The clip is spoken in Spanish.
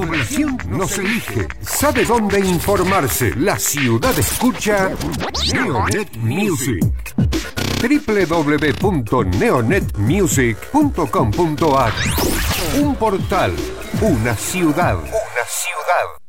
Población nos elige. ¿Sabe dónde informarse? La ciudad escucha Neonet Music. www.neonetmusic.com.ar. Un portal, una ciudad. Una ciudad.